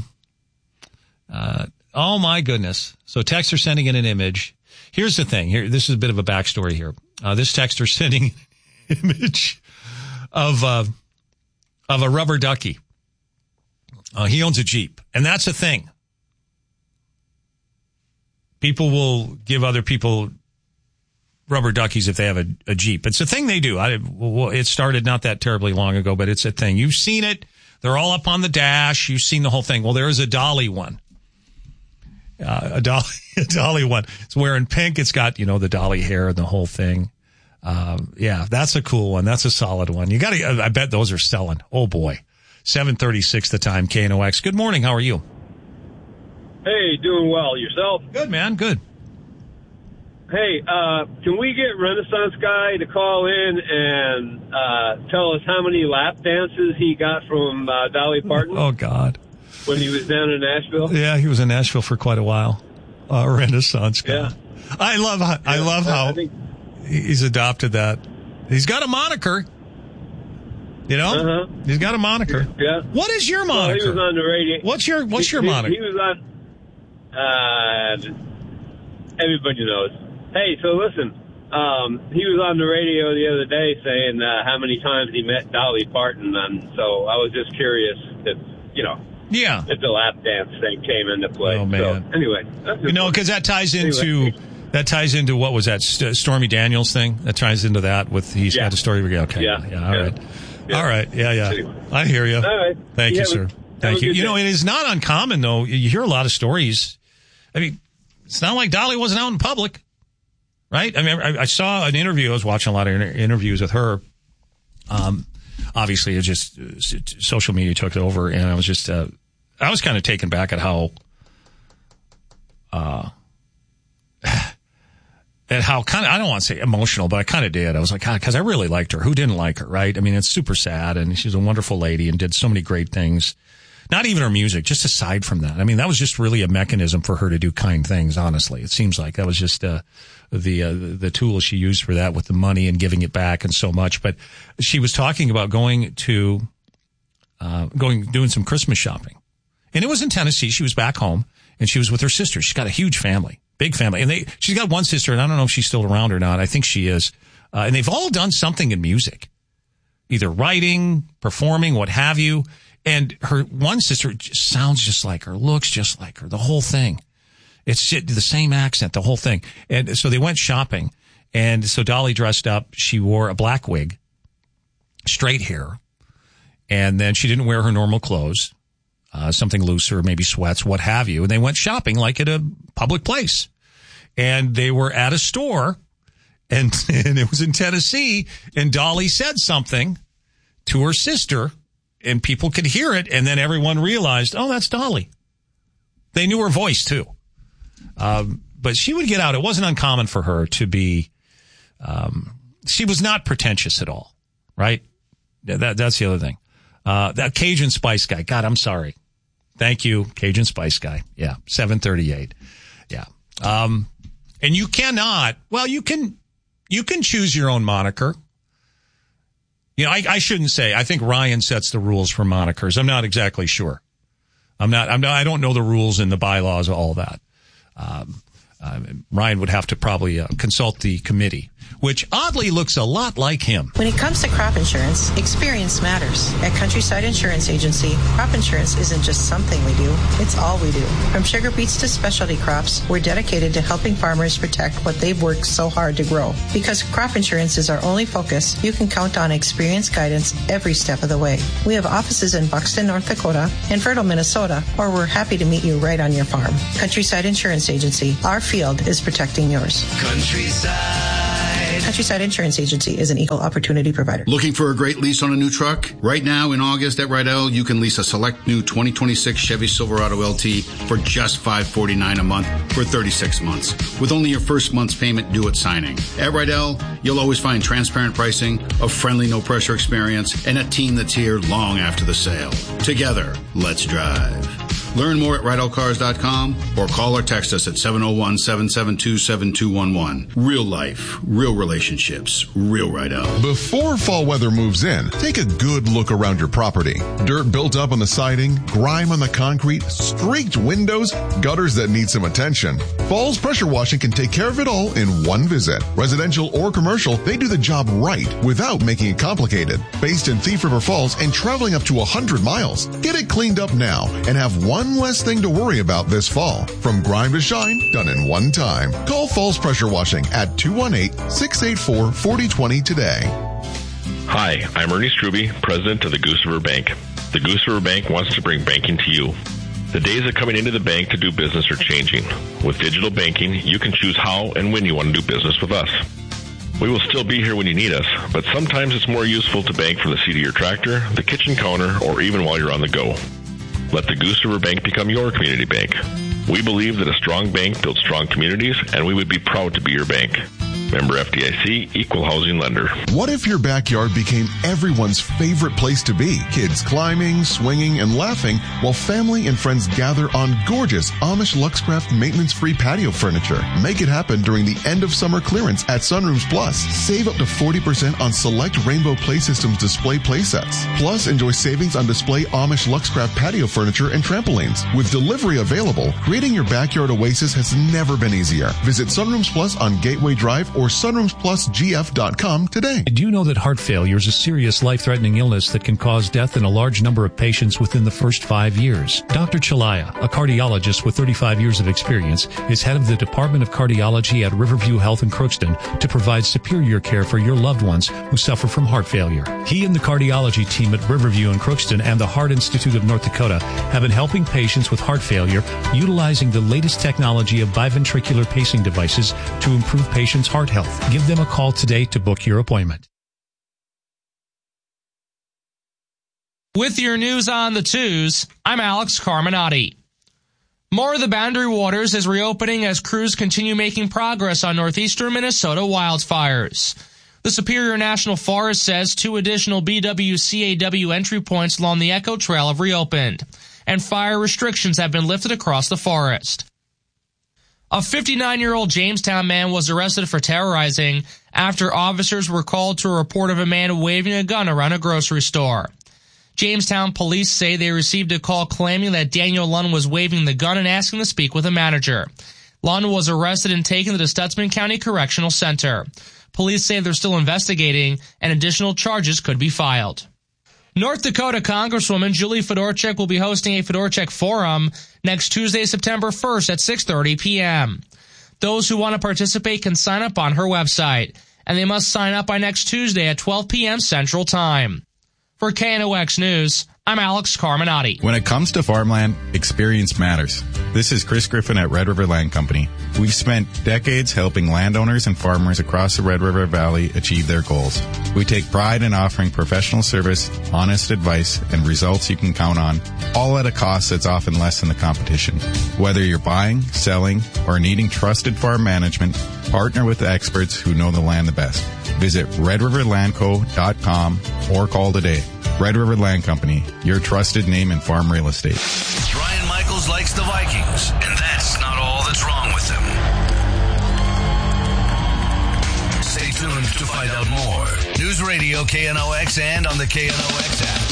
Oh my goodness. So texter sending in an image. Here's the thing. This is a bit of a backstory here. This texter sending an image of a rubber ducky. He owns a Jeep, and that's a thing. People will give other people rubber duckies if they have a Jeep. It's a thing they do. It started not that terribly long ago, but it's a thing. You've seen it. They're all up on the dash. You've seen the whole thing. Well, there is a Dolly one. A Dolly one. It's wearing pink. It's got, the Dolly hair and the whole thing. Yeah, that's a cool one. That's a solid one. I bet those are selling. Oh boy. 7:36 the time, KNOX. Good morning. How are you? Hey, doing well. Yourself? Good, man. Good. Hey, can we get Renaissance Guy to call in and tell us how many lap dances he got from Dolly Parton? Oh, God. When he was down in Nashville? Yeah, he was in Nashville for quite a while. Renaissance Guy. Yeah. I love how he's adopted that. He's got a moniker. He's got a moniker. Yeah. What is your moniker? Well, he was on the radio. What's your moniker? He was on. Everybody knows. Hey, so listen. He was on the radio the other day saying how many times he met Dolly Parton, and so I was just curious if if the lap dance thing came into play. Oh man. So, anyway, because that ties into what was that Stormy Daniels thing? That ties into that with he's got a story. Okay. Yeah. All right. Yeah. All right. Yeah. Anyway. I hear you. All right. Thank you, sir. Thank you. It is not uncommon though. You hear a lot of stories. I mean, it's not like Dolly wasn't out in public, right? I mean, I saw an interview. I was watching a lot of interviews with her. Obviously, it just social media took it over, and I was just I was kind of taken back at how kind of, I don't want to say emotional, but I kind of did. I was like, God, because I really liked her. Who didn't like her, right? I mean, it's super sad, and she's a wonderful lady and did so many great things. Not even her music, just aside from that. I mean, that was just really a mechanism for her to do kind things, honestly. It seems like that was just the tool she used for that with the money and giving it back and so much. But she was talking about doing some Christmas shopping. And it was in Tennessee. She was back home, and she was with her sister. She's got a huge family, big family. And she's got one sister, and I don't know if she's still around or not. I think she is. And they've all done something in music, either writing, performing, what have you. And her one sister sounds just like her, looks just like her, the whole thing. It's the same accent, the whole thing. And so they went shopping. And so Dolly dressed up. She wore a black wig, straight hair. And then she didn't wear her normal clothes, something looser, maybe sweats, what have you. And they went shopping like at a public place. And they were at a store, and it was in Tennessee. And Dolly said something to her sister, and people could hear it, and then everyone realized, oh, that's Dolly. They knew her voice, too. But she would get out. It wasn't uncommon for her to be, she was not pretentious at all, right? That's the other thing. That Cajun Spice Guy. God, I'm sorry. Thank you, Cajun Spice Guy. Yeah, 738. Yeah. And you cannot, well, you can choose your own moniker. I shouldn't say. I think Ryan sets the rules for monikers. I'm not exactly sure. I don't know the rules and the bylaws of all that. Ryan would have to probably consult the committee, which oddly looks a lot like him. When it comes to crop insurance, experience matters. At Countryside Insurance Agency, crop insurance isn't just something we do, it's all we do. From sugar beets to specialty crops, we're dedicated to helping farmers protect what they've worked so hard to grow. Because crop insurance is our only focus, you can count on experienced guidance every step of the way. We have offices in Buxton, North Dakota, and Fertile, Minnesota, or we're happy to meet you right on your farm. Countryside Insurance Agency, our field is protecting yours. Countryside Insurance Agency is an equal opportunity provider. Looking for a great lease on a new truck? Right now in August at Rydell, you can lease a select new 2026 Chevy Silverado LT for just $549 a month for 36 months, with only your first month's payment due at signing. At Rydell, you'll always find transparent pricing, a friendly, no-pressure experience, and a team that's here long after the sale. Together, let's drive. Learn more at RydellCars.com or call or text us at 701-772-7211. Real life, real relationships, real Rydell. Before fall weather moves in, take a good look around your property. Dirt built up on the siding, grime on the concrete, streaked windows, gutters that need some attention. Falls Pressure Washing can take care of it all in one visit. Residential or commercial, they do the job right without making it complicated. Based in Thief River Falls and traveling up to 100 miles. Get it cleaned up now and have one less thing to worry about this fall. From grime to shine, done in one time. Call Falls Pressure Washing at 218-684-4020 today. Hi, I'm Ernie Struby, president of the Goose River Bank. The Goose River Bank wants to bring banking to you. The days of coming into the bank to do business are changing. With digital banking, you can choose how and when you want to do business with us. We will still be here when you need us, but sometimes it's more useful to bank from the seat of your tractor, the kitchen counter, or even while you're on the go. Let the Goose River Bank become your community bank. We believe that a strong bank builds strong communities, and we would be proud to be your bank. Member FDIC, Equal Housing Lender. What if your backyard became everyone's favorite place to be? Kids climbing, swinging, and laughing while family and friends gather on gorgeous Amish Luxcraft maintenance-free patio furniture. Make it happen during the end of summer clearance at Sunrooms Plus. Save up to 40% on select Rainbow Play Systems display playsets. Plus, enjoy savings on display Amish Luxcraft patio furniture and trampolines. With delivery available, creating your backyard oasis has never been easier. Visit Sunrooms Plus on Gateway Drive or sunroomplusgf.com today. Do you know that heart failure is a serious life-threatening illness that can cause death in a large number of patients within the first 5 years? Dr. Chalaya, a cardiologist with 35 years of experience, is head of the Department of Cardiology at Riverview Health in Crookston to provide superior care for your loved ones who suffer from heart failure. He and the cardiology team at Riverview in Crookston and the Heart Institute of North Dakota have been helping patients with heart failure utilizing the latest technology of biventricular pacing devices to improve patients' heart health. Give them a call today to book your appointment. With your news on the twos, I'm Alex Carminati. More of the Boundary Waters is reopening as crews continue making progress on northeastern Minnesota wildfires. The Superior National Forest says 2 additional BWCAW entry points along the Echo Trail have reopened, and fire restrictions have been lifted across the forest. A 59-year-old Jamestown man was arrested for terrorizing after officers were called to a report of a man waving a gun around a grocery store. Jamestown police say they received a call claiming that Daniel Lund was waving the gun and asking to speak with a manager. Lund was arrested and taken to the Stutsman County Correctional Center. Police say they're still investigating and additional charges could be filed. North Dakota Congresswoman Julie Fedorchak will be hosting a Fedorchak Forum next Tuesday, September 1st at 6:30 p.m. Those who want to participate can sign up on her website, and they must sign up by next Tuesday at 12 p.m. Central Time. For KNOX News, I'm Alex Carminati. When it comes to farmland, experience matters. This is Chris Griffin at Red River Land Company. We've spent decades helping landowners and farmers across the Red River Valley achieve their goals. We take pride in offering professional service, honest advice, and results you can count on, all at a cost that's often less than the competition. Whether you're buying, selling, or needing trusted farm management, partner with the experts who know the land the best. Visit redriverlandco.com or call today. Red River Land Company, your trusted name in farm real estate. Ryan Michaels likes the Vikings, and that's not all that's wrong with them. Stay tuned to find out more. News Radio KNOX and on the KNOX app.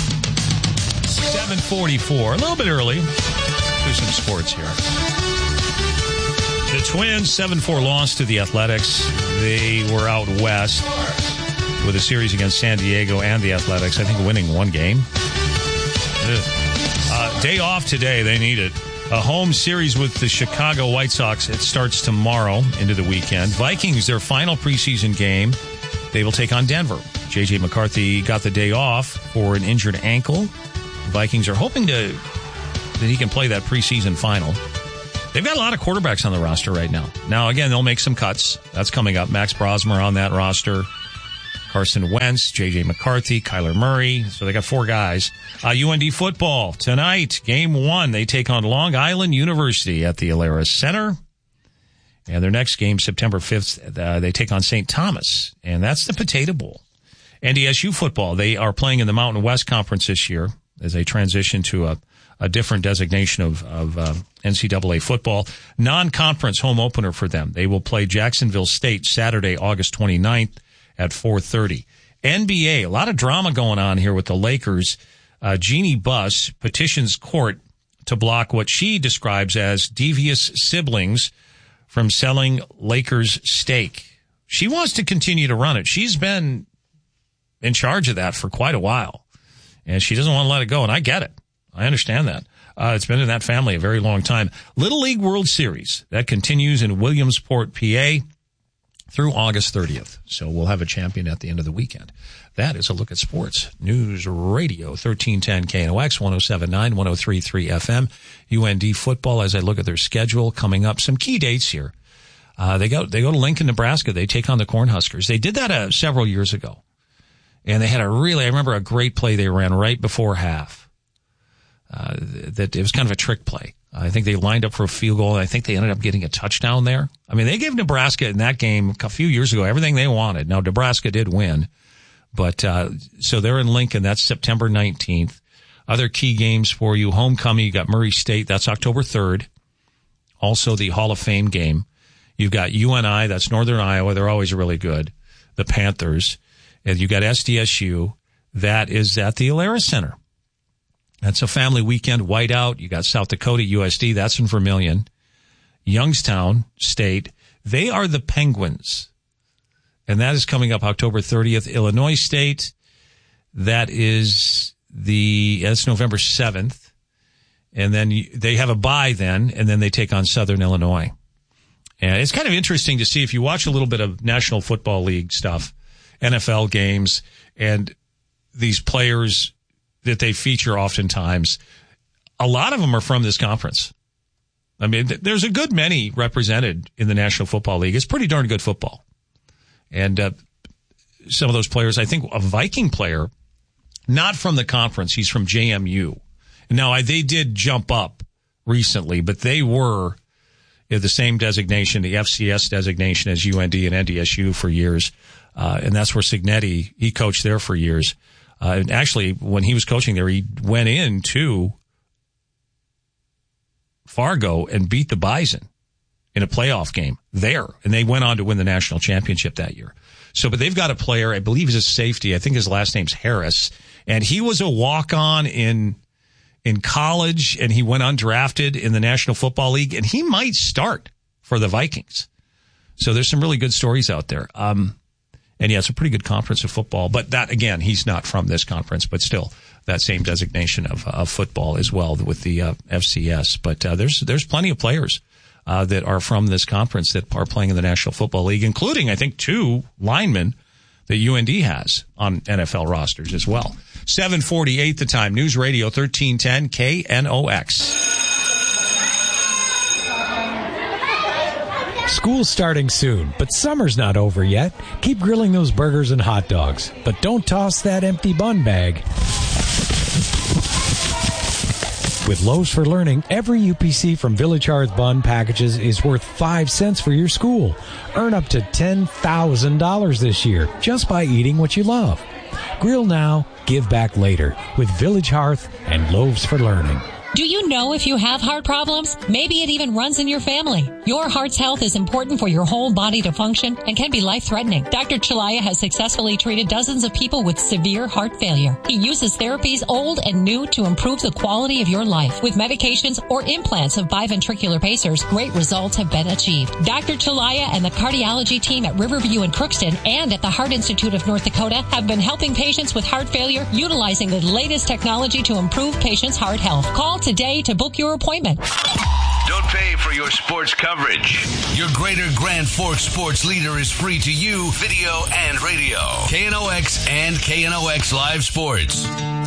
7:44, a little bit early. Do some sports here. The Twins, 7-4 loss to the Athletics. They were out west with a series against San Diego and the Athletics, I think winning one game. Day off today. They need it. A home series with the Chicago White Sox. It starts tomorrow into the weekend. Vikings, their final preseason game. They will take on Denver. J.J. McCarthy got the day off for an injured ankle. Vikings are hoping that he can play that preseason final. They've got a lot of quarterbacks on the roster right now. Now, again, they'll make some cuts. That's coming up. Max Brosmer on that roster. Carson Wentz, J.J. McCarthy, Kyler Murray. So they got 4 guys. UND football tonight, game 1. They take on Long Island University at the Alerus Center. And their next game, September 5th, they take on St. Thomas. And that's the Potato Bowl. NDSU football, they are playing in the Mountain West Conference this year as they transition to a different designation of NCAA football. Non-conference home opener for them. They will play Jacksonville State Saturday, August 29th at 4:30. NBA, a lot of drama going on here with the Lakers. Jeannie Buss petitions court to block what she describes as devious siblings from selling Lakers stake. She wants to continue to run it. She's been in charge of that for quite a while, and she doesn't want to let it go, and I get it. I understand that. It's been in that family a very long time. Little League World Series, that continues in Williamsport, PA, through August 30th. So we'll have a champion at the end of the weekend. That is a look at sports. News Radio 1310 KNOX 107.9, 103.3 FM. UND football, as I look at their schedule coming up, some key dates here. They go to Lincoln, Nebraska. They take on the Cornhuskers. They did that several years ago. And they had I remember a great play they ran right before half. That it was kind of a trick play. I think they lined up for a field goal, and I think they ended up getting a touchdown there. I mean, they gave Nebraska in that game a few years ago everything they wanted. Now, Nebraska did win, but so they're in Lincoln. That's September 19th. Other key games for you. Homecoming, you got Murray State. That's October 3rd. Also, the Hall of Fame game. You've got UNI. That's Northern Iowa. They're always really good. The Panthers. And you got SDSU. That is at the Alerus Center. That's a family weekend. Whiteout. You got South Dakota USD. That's in Vermilion. Youngstown State. They are the Penguins. And that is coming up October 30th. Illinois State. That's November 7th. And then they have a bye then, and then they take on Southern Illinois. And it's kind of interesting to see if you watch a little bit of National Football League stuff, NFL games, and these players that they feature oftentimes, a lot of them are from this conference. I mean, there's a good many represented in the National Football League. It's pretty darn good football. And some of those players, I think a Viking player, not from the conference, he's from JMU. Now, they did jump up recently, but they were the same designation, the FCS designation as UND and NDSU for years. And that's where Signetti, he coached there for years. And actually, when he was coaching there, he went into Fargo and beat the Bison in a playoff game there. And they went on to win the national championship that year. So, but they've got a player, I believe he's a safety. I think his last name's Harris. And he was a walk-on in college, and he went undrafted in the National Football League, and he might start for the Vikings. So there's some really good stories out there. And yeah, it's a pretty good conference of football. But that, again, he's not from this conference, but still that same designation of football as well with the FCS. But there's plenty of players that are from this conference that are playing in the National Football League, including, I think, 2 linemen that UND has on NFL rosters as well. 7:48 the time. News Radio 1310 KNOX. School's starting soon, but summer's not over yet. Keep grilling those burgers and hot dogs, but don't toss that empty bun bag. With Loaves for Learning, every UPC from Village Hearth Bun packages is worth 5 cents for your school. Earn up to $10,000 this year just by eating what you love. Grill now, give back later with Village Hearth and Loaves for Learning. Do you know if you have heart problems? Maybe it even runs in your family. Your heart's health is important for your whole body to function and can be life-threatening. Dr. Chalaya has successfully treated dozens of people with severe heart failure. He uses therapies old and new to improve the quality of your life. With medications or implants of biventricular pacers, great results have been achieved. Dr. Chalaya and the cardiology team at Riverview in Crookston and at the Heart Institute of North Dakota have been helping patients with heart failure utilizing the latest technology to improve patients' heart health. Call today to book your appointment. Don't pay for your sports coverage. Your Greater Grand Forks sports leader is free to you, video and radio. KNOX and KNOX Live Sports.